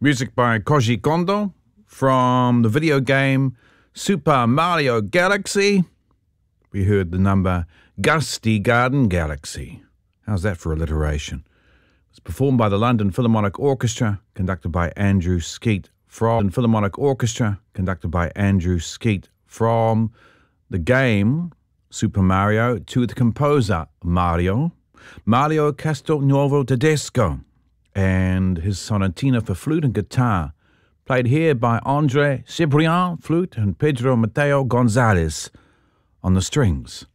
Music by Koji Kondo from the video game Super Mario Galaxy. We heard the number Gusty Garden Galaxy. How's that for alliteration? It was performed by the London Philharmonic Orchestra, conducted by Andrew Skeet from the game Super Mario to the composer Mario Castelnuovo Tedesco, and his sonatina for flute and guitar, played here by Andre Cibrian, flute, and Pedro Mateo Gonzalez on the strings.